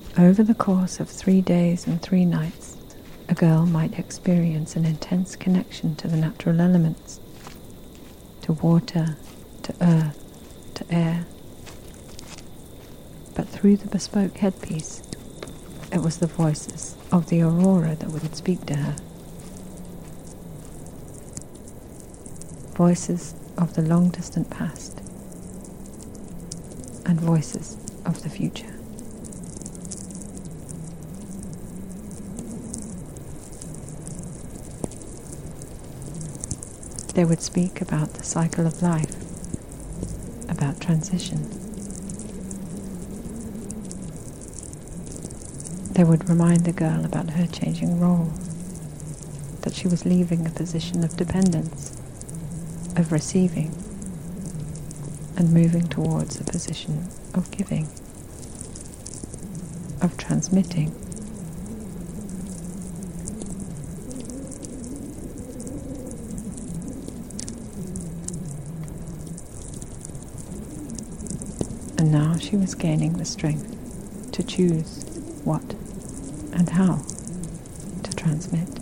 Over the course of 3 days and 3 nights, a girl might experience an intense connection to the natural elements, to water, to earth, to air. But through the bespoke headpiece, it was the voices of the aurora that would speak to her. Voices of the long-distant past and voices of the future. They would speak about the cycle of life, about transition. They would remind the girl about her changing role, that she was leaving a position of dependence, of receiving, and moving towards a position of giving, of transmitting. And now she was gaining the strength to choose what and how to transmit.